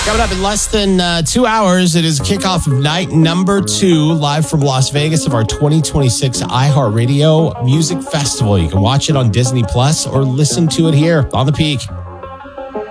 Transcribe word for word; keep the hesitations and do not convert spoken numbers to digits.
Coming up in less than uh, two hours, it is kickoff of night number two, live from Las Vegas, of our twenty twenty-six iHeartRadio Music Festival. You can watch it on Disney Plus or listen to it here on The Peak.